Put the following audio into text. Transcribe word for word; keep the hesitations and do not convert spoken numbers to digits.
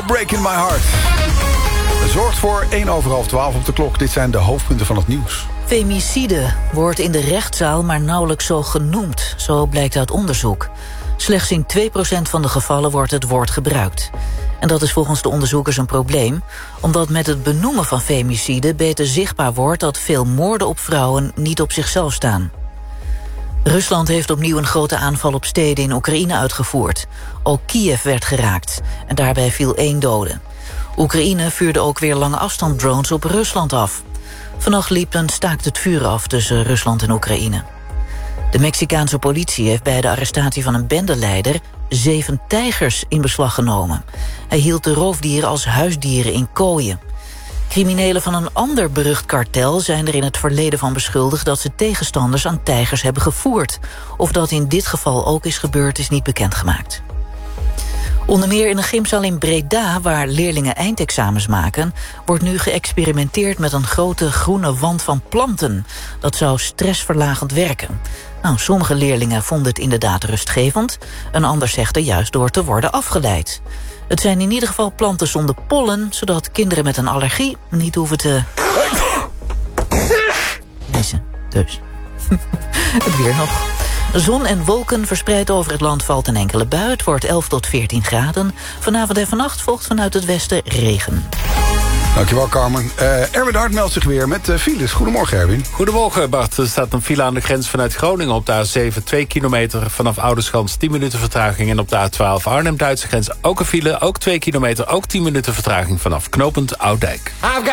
Breaking My Heart. Zorgt voor één over half twaalf op de klok. Dit zijn de hoofdpunten van het nieuws. Femicide wordt in de rechtszaal maar nauwelijks zo genoemd. Zo blijkt uit onderzoek. Slechts in twee procent van de gevallen wordt het woord gebruikt. En dat is volgens de onderzoekers een probleem, omdat met het benoemen van femicide beter zichtbaar wordt dat veel moorden op vrouwen niet op zichzelf staan. Rusland heeft opnieuw een grote aanval op steden in Oekraïne uitgevoerd. Ook Kiev werd geraakt en daarbij viel één dode. Oekraïne vuurde ook weer lange afstanddrones op Rusland af. Vannacht liep een staakt het vuur af tussen Rusland en Oekraïne. De Mexicaanse politie heeft bij de arrestatie van een bendeleider zeven tijgers in beslag genomen. Hij hield de roofdieren als huisdieren in kooien. Criminelen van een ander berucht kartel zijn er in het verleden van beschuldigd dat ze tegenstanders aan tijgers hebben gevoerd. Of dat in dit geval ook is gebeurd, is niet bekendgemaakt. Onder meer in een gymzaal in Breda, waar leerlingen eindexamens maken, wordt nu geëxperimenteerd met een grote groene wand van planten. Dat zou stressverlagend werken. Nou, sommige leerlingen vonden het inderdaad rustgevend, een ander zegt er juist door te worden afgeleid. Het zijn in ieder geval planten zonder pollen, zodat kinderen met een allergie niet hoeven te niezen. Dus. Het weer nog. Zon en wolken verspreid over het land valt een enkele bui. Het wordt elf tot veertien graden. Vanavond en vannacht volgt vanuit het westen regen. Dankjewel, Carmen. Uh, Erwin Hart meldt zich weer met uh, files. Goedemorgen, Erwin. Goedemorgen, Bart. Er staat een file aan de grens vanuit Groningen op de A zeven. twee kilometer vanaf Oudeschans, tien minuten vertraging. En op de A twaalf Arnhem-Duitse grens ook een file. Ook twee kilometer, ook tien minuten vertraging vanaf knooppunt Ouddijk.